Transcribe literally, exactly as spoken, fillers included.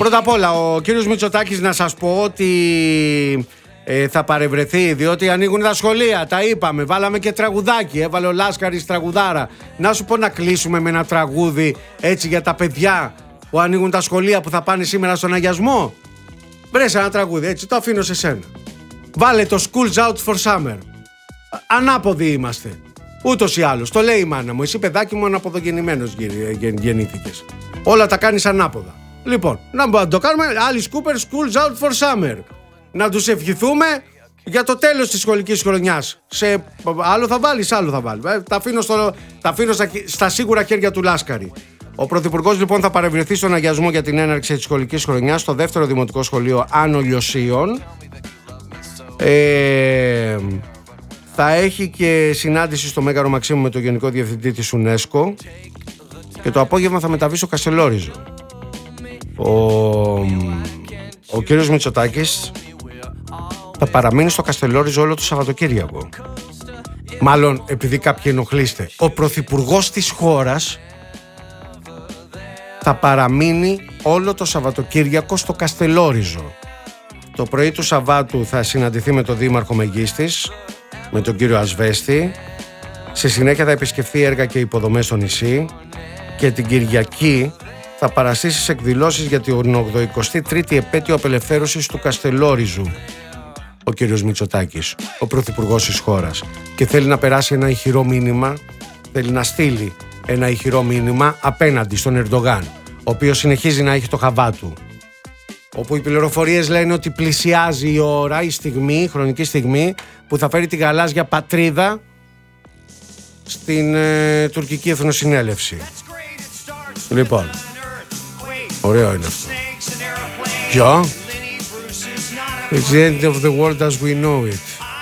Πρώτα απ' όλα, ο κύριος Μητσοτάκης, να σας πω ότι ε, θα παρευρεθεί, διότι ανοίγουν τα σχολεία. Τα είπαμε, βάλαμε και τραγουδάκι. Έβαλε ο Λάσκαρης τραγουδάρα. Να σου πω να κλείσουμε με ένα τραγούδι έτσι για τα παιδιά που ανοίγουν τα σχολεία, που θα πάνε σήμερα στον αγιασμό. Βρες ένα τραγούδι, έτσι, το αφήνω σε σένα. Βάλε το School's Out for Summer. Ανάποδοι είμαστε. Ούτως ή άλλως. Το λέει η μάνα μου. Εσύ, παιδάκι μου, αναποδογεννημένος γεννήθηκες. Όλα τα κάνεις ανάποδα. Λοιπόν, να το κάνουμε. Alice Cooper, School's Out for Summer. Να τους ευχηθούμε για το τέλος της σχολικής χρονιάς. Σε άλλο θα βάλεις, άλλο θα βάλεις. Ε, τα αφήνω, στο, τα αφήνω στα, στα σίγουρα χέρια του Λάσκαρη. Ο Πρωθυπουργός λοιπόν θα παρευρεθεί στον αγιασμό για την έναρξη της σχολικής χρονιάς στο δεύτερο δημοτικό σχολείο Άνω Λιωσίων. Ε, θα έχει και συνάντηση στο Μέγαρο Μαξίμου με τον Γενικό Διευθυντή της UNESCO και το απόγευμα θα μεταβεί στο Καστελόριζο. Ο, ο κύριος Μητσοτάκης θα παραμείνει στο Καστελόριζο όλο το Σαββατοκύριακο. Μάλλον, επειδή κάποιοι ενοχλείστε, ο Πρωθυπουργός της χώρας θα παραμείνει όλο το Σαββατοκύριακο στο Καστελόριζο. Το πρωί του Σαββάτου θα συναντηθεί με τον Δήμαρχο Μεγίστης, με τον κύριο Ασβέστη. Στη συνέχεια θα επισκεφθεί έργα και υποδομές στο νησί και την Κυριακή θα παραστήσει σε εκδηλώσεις για την ογδοηκοστή τρίτη επέτειο απελευθέρωσης του Καστελόριζου ο κύριος Μητσοτάκης, ο Πρωθυπουργός της χώρας, και θέλει να περάσει ένα ηχηρό μήνυμα, θέλει να στείλει ένα ηχηρό μήνυμα απέναντι στον Ερντογάν, ο οποίος συνεχίζει να έχει το χαβά του, όπου οι πληροφορίες λένε ότι πλησιάζει η ώρα, η στιγμή, η χρονική στιγμή που θα φέρει τη γαλάζια πατρίδα στην ε, τουρκική εθνοσυνέλευση. Λοιπόν, ωραίο είναι αυτό. Ποιο? It's the end of the world as we know it.